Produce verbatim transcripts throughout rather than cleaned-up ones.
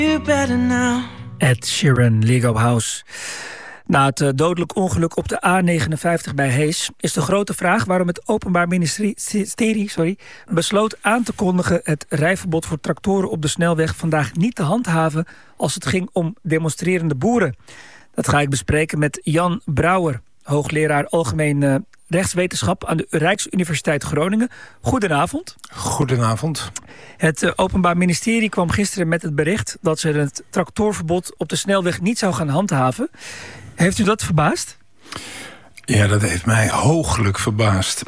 Ed Sheeran, Lego House. Na het uh, dodelijk ongeluk op de A negenenvijftig bij Hees is de grote vraag waarom het Openbaar Ministerie sorry, besloot aan te kondigen het rijverbod voor tractoren op de snelweg vandaag niet te handhaven als het ging om demonstrerende boeren. Dat ga ik bespreken met Jan Brouwer, hoogleraar Algemeen uh, Rechtswetenschap aan de Rijksuniversiteit Groningen. Goedenavond. Goedenavond. Het uh, Openbaar Ministerie kwam gisteren met het bericht dat ze het tractorverbod op de snelweg niet zou gaan handhaven. Heeft u dat verbaasd? Ja, dat heeft mij hooglijk verbaasd.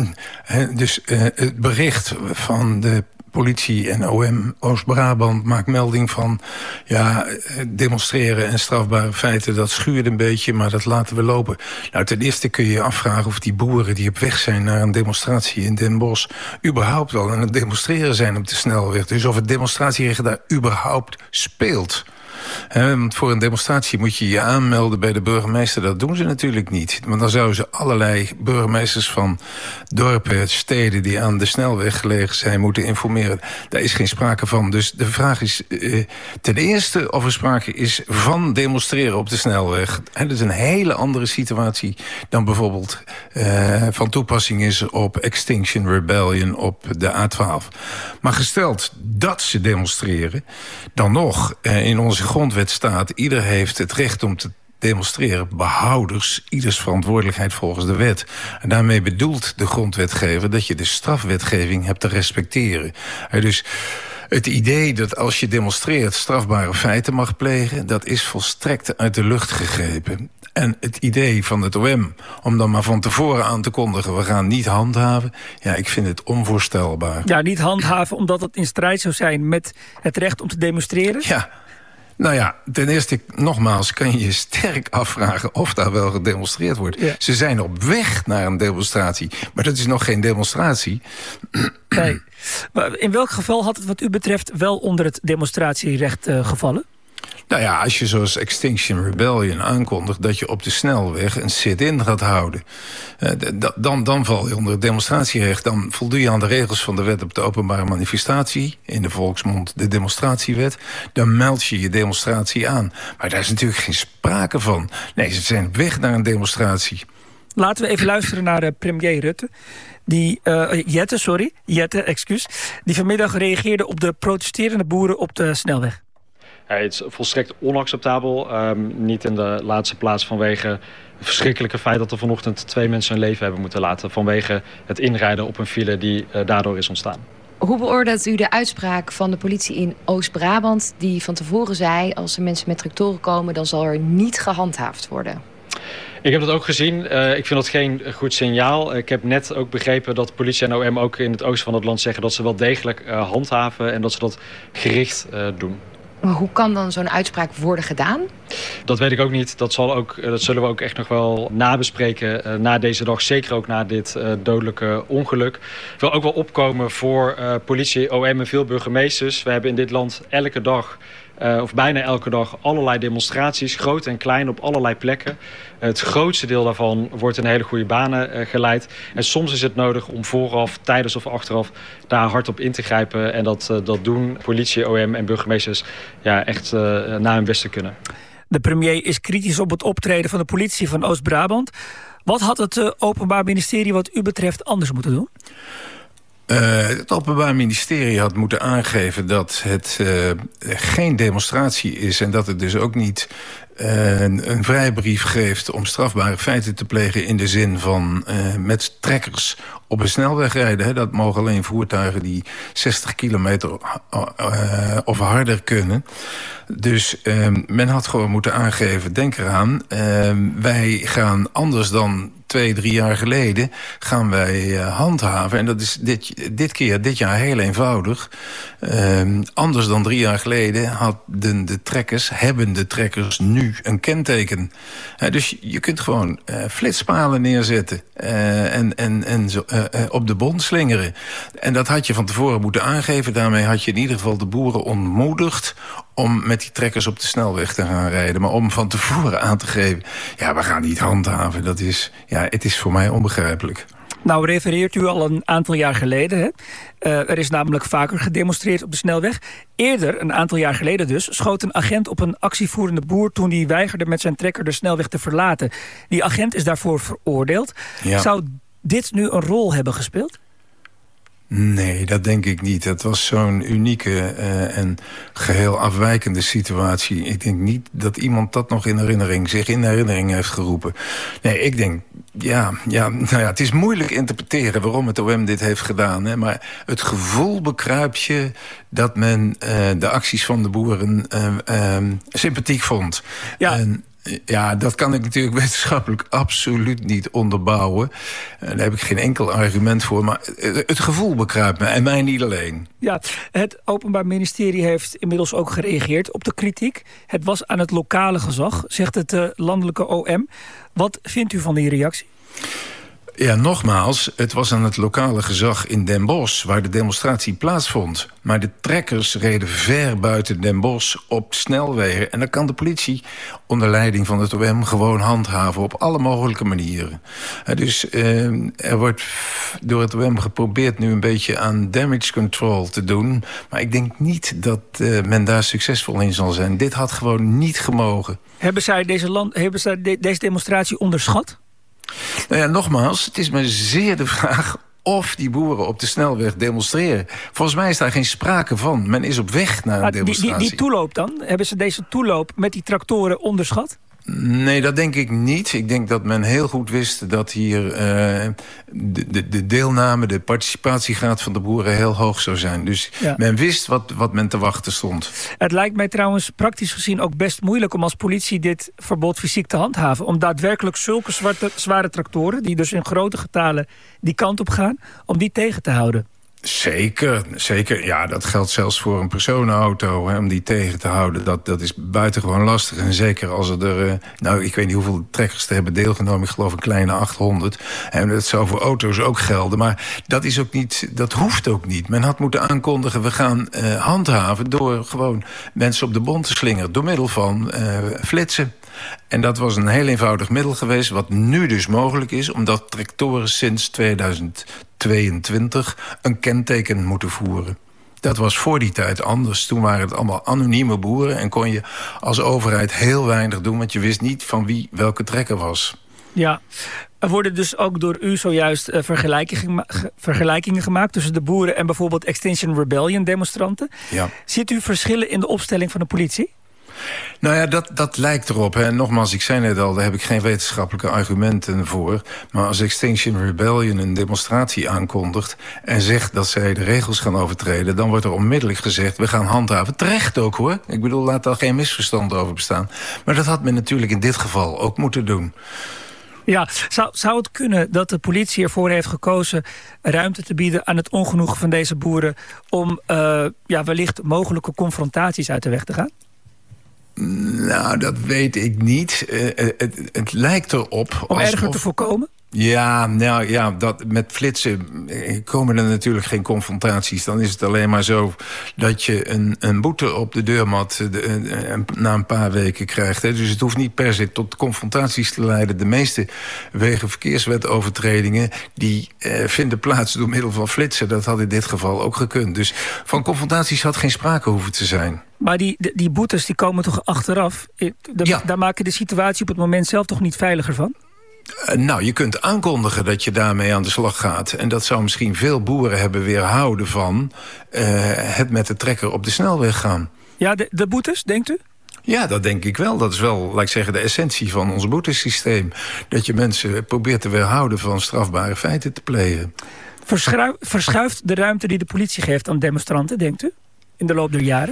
Dus uh, het bericht van de politie en O M Oost-Brabant maakt melding van ja, demonstreren en strafbare feiten, dat schuurt een beetje, maar dat laten we lopen. Nou, ten eerste kun je je afvragen of die boeren die op weg zijn naar een demonstratie in Den Bosch überhaupt wel aan het demonstreren zijn op de snelweg. Dus of het demonstratierecht daar überhaupt speelt. He, want voor een demonstratie moet je je aanmelden bij de burgemeester. Dat doen ze natuurlijk niet. Want dan zouden ze allerlei burgemeesters van dorpen, steden die aan de snelweg gelegen zijn, moeten informeren. Daar is geen sprake van. Dus de vraag is uh, ten eerste of er sprake is van demonstreren op de snelweg. He, dat is een hele andere situatie dan bijvoorbeeld uh, van toepassing is op Extinction Rebellion op de A twaalf. Maar gesteld dat ze demonstreren, dan nog uh, in onze grondwet staat, ieder heeft het recht om te demonstreren, behouders, ieders verantwoordelijkheid volgens de wet. En daarmee bedoelt de grondwetgever dat je de strafwetgeving hebt te respecteren. Dus het idee dat als je demonstreert strafbare feiten mag plegen, dat is volstrekt uit de lucht gegrepen. En het idee van het O M om dan maar van tevoren aan te kondigen, we gaan niet handhaven, ja, ik vind het onvoorstelbaar. Ja, niet handhaven omdat het in strijd zou zijn met het recht om te demonstreren? Ja. Nou ja, ten eerste, nogmaals, kan je je sterk afvragen of daar wel gedemonstreerd wordt. Ja. Ze zijn op weg naar een demonstratie, maar dat is nog geen demonstratie. Nee. Maar in welk geval had het wat u betreft wel onder het demonstratierecht uh, gevallen? Nou ja, als je zoals Extinction Rebellion aankondigt dat je op de snelweg een sit-in gaat houden, Uh, dan, dan val je onder het demonstratierecht. Dan voldoe je aan de regels van de wet op de openbare manifestatie, in de volksmond de demonstratiewet. Dan meld je je demonstratie aan. Maar daar is natuurlijk geen sprake van. Nee, ze zijn op weg naar een demonstratie. Laten we even luisteren naar uh, premier Rutte. Die, uh, Jette, sorry, Jette, excuus. Die vanmiddag reageerde op de protesterende boeren op de snelweg. Ja, het is volstrekt onacceptabel. Um, niet in de laatste plaats vanwege het verschrikkelijke feit dat er vanochtend twee mensen hun leven hebben moeten laten vanwege het inrijden op een file die uh, daardoor is ontstaan. Hoe beoordeelt u de uitspraak van de politie in Oost-Brabant die van tevoren zei, als er mensen met tractoren komen, dan zal er niet gehandhaafd worden? Ik heb dat ook gezien. Uh, ik vind dat geen goed signaal. Ik heb net ook begrepen dat politie en O M ook in het oosten van het land zeggen dat ze wel degelijk uh, handhaven en dat ze dat gericht uh, doen. Maar hoe kan dan zo'n uitspraak worden gedaan? Dat weet ik ook niet. Dat, zal ook, dat zullen we ook echt nog wel nabespreken uh, na deze dag. Zeker ook na dit uh, dodelijke ongeluk. Ik wil ook wel opkomen voor uh, politie, O M en veel burgemeesters. We hebben in dit land elke dag, uh, of bijna elke dag, allerlei demonstraties. Groot en klein op allerlei plekken. Het grootste deel daarvan wordt in hele goede banen uh, geleid. En soms is het nodig om vooraf, tijdens of achteraf daar hard op in te grijpen. En dat, uh, dat doen politie, O M en burgemeesters ja, echt uh, naar hun best te kunnen. De premier is kritisch op het optreden van de politie van Oost-Brabant. Wat had het uh, Openbaar Ministerie wat u betreft anders moeten doen? Uh, het Openbaar Ministerie had moeten aangeven dat het uh, geen demonstratie is en dat het dus ook niet uh, een, een vrijbrief geeft om strafbare feiten te plegen in de zin van uh, met trekkers op een snelweg rijden. Hè. Dat mogen alleen voertuigen die zestig kilometer uh, of harder kunnen. Dus uh, men had gewoon moeten aangeven, denk eraan, uh, wij gaan anders dan twee, drie jaar geleden gaan wij uh, handhaven. En dat is dit, dit keer, dit jaar heel eenvoudig. Uh, anders dan drie jaar geleden hadden de trekkers, hebben de trekkers nu een kenteken. Uh, dus je kunt gewoon uh, flitspalen neerzetten uh, en, en, en zo, uh, uh, op de bond slingeren. En dat had je van tevoren moeten aangeven. Daarmee had je in ieder geval de boeren ontmoedigd om met die trekkers op de snelweg te gaan rijden. Maar om van tevoren aan te geven, ja, we gaan niet handhaven. Dat is, ja, het is voor mij onbegrijpelijk. Nou refereert u al een aantal jaar geleden. Hè? Uh, er is namelijk vaker gedemonstreerd op de snelweg. Eerder, een aantal jaar geleden dus, schoot een agent op een actievoerende boer toen hij weigerde met zijn trekker de snelweg te verlaten. Die agent is daarvoor veroordeeld. Ja. Zou dit nu een rol hebben gespeeld? Nee, dat denk ik niet. Het was zo'n unieke uh, en geheel afwijkende situatie. Ik denk niet dat iemand dat nog in herinnering, zich in herinnering heeft geroepen. Nee, ik denk, ja, ja, nou ja, het is moeilijk interpreteren waarom het O M dit heeft gedaan. Hè, maar het gevoel bekruipt je dat men uh, de acties van de boeren uh, uh, sympathiek vond. Ja. En, ja, dat kan ik natuurlijk wetenschappelijk absoluut niet onderbouwen. Daar heb ik geen enkel argument voor. Maar het gevoel bekruipt me, en mij niet alleen. Ja, het Openbaar Ministerie heeft inmiddels ook gereageerd op de kritiek. Het was aan het lokale gezag, zegt het uh, landelijke O M. Wat vindt u van die reactie? Ja, nogmaals, het was aan het lokale gezag in Den Bosch waar de demonstratie plaatsvond. Maar de trekkers reden ver buiten Den Bosch op snelwegen. En dan kan de politie onder leiding van het O M gewoon handhaven op alle mogelijke manieren. Dus eh, er wordt door het O M geprobeerd nu een beetje aan damage control te doen. Maar ik denk niet dat eh, men daar succesvol in zal zijn. Dit had gewoon niet gemogen. Hebben zij deze, land, hebben zij de, deze demonstratie onderschat? Nou ja, nogmaals, het is maar zeer de vraag of die boeren op de snelweg demonstreren. Volgens mij is daar geen sprake van. Men is op weg naar een maar demonstratie. Die, die, die toeloop dan? Hebben ze deze toeloop met die tractoren onderschat? Nee, dat denk ik niet. Ik denk dat men heel goed wist dat hier uh, de, de, de deelname, de participatiegraad van de boeren heel hoog zou zijn. Dus ja. Men wist wat, wat men te wachten stond. Het lijkt mij trouwens praktisch gezien ook best moeilijk om als politie dit verbod fysiek te handhaven. Om daadwerkelijk zulke zwarte, zware tractoren, die dus in grote getalen die kant op gaan, om die tegen te houden. Zeker, zeker. Ja, dat geldt zelfs voor een personenauto. Hè, om die tegen te houden, dat, dat is buitengewoon lastig. En zeker als er, uh, nou, ik weet niet hoeveel trekkers er hebben deelgenomen. Ik geloof een kleine achthonderd. En dat zou voor auto's ook gelden. Maar dat is ook niet, dat hoeft ook niet. Men had moeten aankondigen, we gaan uh, handhaven door gewoon mensen op de bont te slingeren. Door middel van uh, flitsen. En dat was een heel eenvoudig middel geweest, wat nu dus mogelijk is, omdat tractoren sinds tweeduizend tweeëntwintig een kenteken moeten voeren. Dat was voor die tijd anders. Toen waren het allemaal anonieme boeren en kon je als overheid heel weinig doen, want je wist niet van wie welke trekker was. Ja, er worden dus ook door u zojuist uh, vergelijkingen, vergelijkingen gemaakt tussen de boeren en bijvoorbeeld Extinction Rebellion demonstranten. Ja. Ziet u verschillen in de opstelling van de politie? Nou ja, dat, dat lijkt erop. Hè. Nogmaals, ik zei net al, daar heb ik geen wetenschappelijke argumenten voor. Maar als Extinction Rebellion een demonstratie aankondigt en zegt dat zij de regels gaan overtreden, dan wordt er onmiddellijk gezegd, we gaan handhaven. Terecht ook hoor. Ik bedoel, laat daar geen misverstand over bestaan. Maar dat had men natuurlijk in dit geval ook moeten doen. Ja, zou, zou het kunnen dat de politie ervoor heeft gekozen ruimte te bieden aan het ongenoegen van deze boeren om uh, ja, wellicht mogelijke confrontaties uit de weg te gaan? Nou, dat weet ik niet. Uh, het, het lijkt erop... Om alsof... erger te voorkomen? Ja, nou ja, dat, met flitsen komen er natuurlijk geen confrontaties. Dan is het alleen maar zo dat je een, een boete op de deurmat de, de, na een paar weken krijgt. Hè. Dus het hoeft niet per se tot confrontaties te leiden. De meeste wegenverkeerswetovertredingen die eh, vinden plaats door middel van flitsen. Dat had in dit geval ook gekund. Dus van confrontaties had geen sprake hoeven te zijn. Maar die, die boetes die komen toch achteraf? De, ja. Daar maken de situatie op het moment zelf toch niet veiliger van? Uh, nou, je kunt aankondigen dat je daarmee aan de slag gaat. En dat zou misschien veel boeren hebben weerhouden van uh, het met de trekker op de snelweg gaan. Ja, de, de boetes, denkt u? Ja, dat denk ik wel. Dat is wel, laat ik zeggen, de essentie van ons boetesysteem. Dat je mensen probeert te weerhouden van strafbare feiten te plegen. Verschuif, verschuift de ruimte die de politie geeft aan demonstranten, denkt u? In de loop der jaren?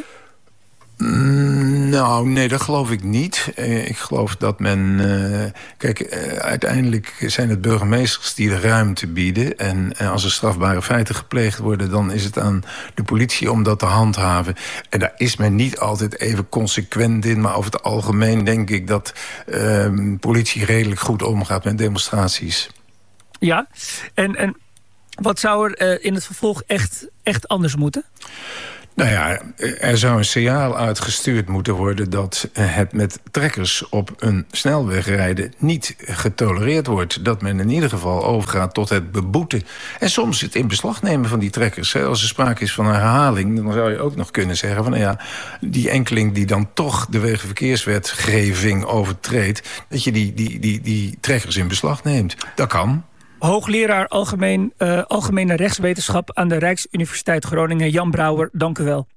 Mm, nou, nee, dat geloof ik niet. Uh, ik geloof dat men... Uh, kijk, uh, uiteindelijk zijn het burgemeesters die de ruimte bieden. En uh, als er strafbare feiten gepleegd worden, dan is het aan de politie om dat te handhaven. En daar is men niet altijd even consequent in. Maar over het algemeen denk ik dat uh, politie redelijk goed omgaat met demonstraties. Ja, en, en wat zou er uh, in het vervolg echt, echt anders moeten? Nou ja, er zou een signaal uitgestuurd moeten worden dat het met trekkers op een snelweg rijden niet getolereerd wordt. Dat men in ieder geval overgaat tot het beboeten. En soms het in beslag nemen van die trekkers. Als er sprake is van een herhaling, dan zou je ook nog kunnen zeggen van nou ja, die enkeling die dan toch de wegenverkeerswetgeving overtreedt, dat je die, die, die, die trekkers in beslag neemt. Dat kan. Hoogleraar Algemeen, uh, Algemene Rechtswetenschap aan de Rijksuniversiteit Groningen, Jan Brouwer, dank u wel.